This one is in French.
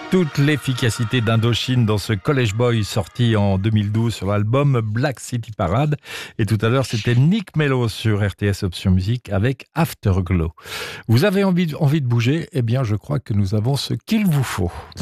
Toute l'efficacité d'Indochine dans ce College Boy sorti en 2012 sur l'album Black City Parade. Et tout à l'heure, c'était Nick Mello sur RTS Option Musique avec Afterglow. Vous avez envie de bouger? Eh bien, je crois que nous avons ce qu'il vous faut.